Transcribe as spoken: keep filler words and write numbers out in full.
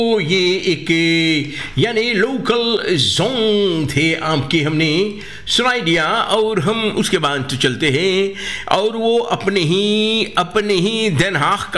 तो ये एक यानी लोकल सॉन्ग थे आपके, हमने सुनाई दिया और हम उसके बाद तो चलते हैं और वो अपने ही अपने ही देन हाग